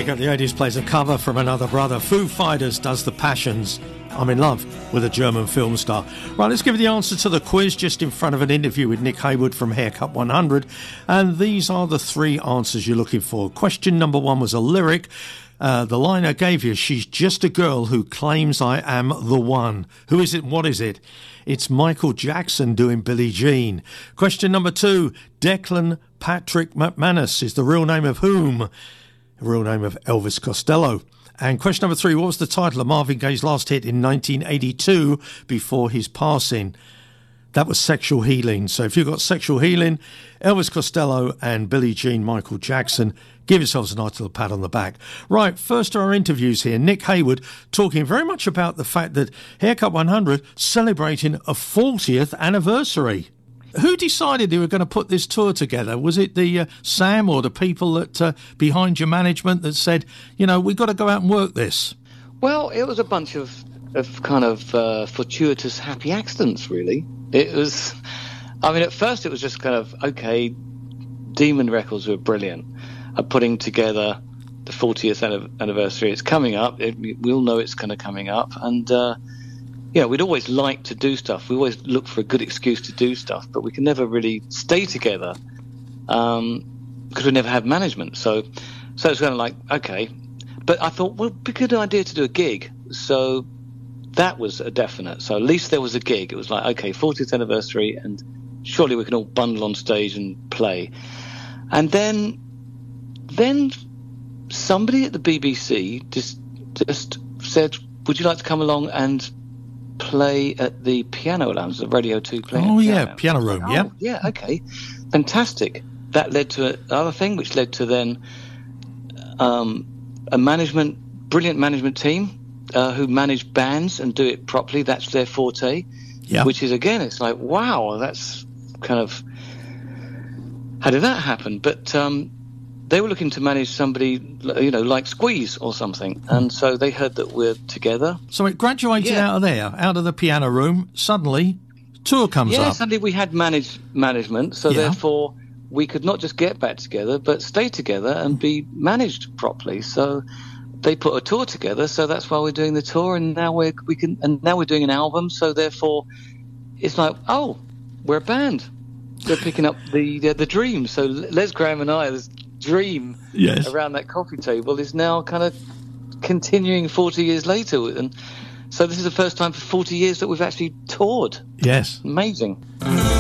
Music of the 80s plays a cover from another brother. Foo Fighters does The Passions. I'm in love with a German film star. Right, let's give you the answer to the quiz just in front of an interview with Nick Haywood from Haircut 100. And these are the three answers you're looking for. Question number one was a lyric. The line I gave you, she's just a girl who claims I am the one. Who is it? What is it? It's Michael Jackson doing Billie Jean. Question number two, Declan Patrick McManus is the real name of whom? The real name of Elvis Costello. And question number three, what was the title of Marvin Gaye's last hit in 1982 before his passing? That was Sexual Healing. So if you've got Sexual Healing, Elvis Costello and Billie Jean, Michael Jackson, give yourselves a nice little pat on the back. Right, first to our interviews here, Nick Haywood talking very much about the fact that Haircut 100 celebrating a 40th anniversary. Who decided they were going to put this tour together? Was it the Sam or the people that behind your management that said, you know, we've got to go out and work this? Well, it was a bunch of kind of fortuitous happy accidents, really. It was, I mean, at first it was just kind of, okay, Demon Records were brilliant at putting together the 40th anniversary. It's coming up. We all know it's kind of coming up. And, we'd always like to do stuff. We always look for a good excuse to do stuff, but we can never really stay together because we never have management. So it's kind of like, okay. But I thought, well, it'd be a good idea to do a gig. So that was a definite. So at least there was a gig. It was like, okay, 40th anniversary, and surely we can all bundle on stage and play. And then somebody at the BBC just said, would you like to come along and play at the Piano Lounge, the Radio 2 playing? Oh, yeah, Piano Room, yeah. Yeah, okay. Fantastic. That led to another thing, which led to then a brilliant management team who manage bands and do it properly. That's their forte, which is, again, it's like, wow, that's kind of, how did that happen? But they were looking to manage somebody, like Squeeze or something. And so they heard that we're together. So it graduated out of there, out of the Piano Room. Suddenly, tour comes up. Yeah, suddenly we had management. So therefore, we could not just get back together, but stay together and be managed properly. So they put a tour together. So that's why we're doing the tour. And now we're doing an album. So therefore, it's like, oh, we're a band. We're picking up the dream. So Les Graham and I, this dream around that coffee table is now kind of continuing 40 years later. And so this is the first time for 40 years that we've actually toured. Yes. Amazing.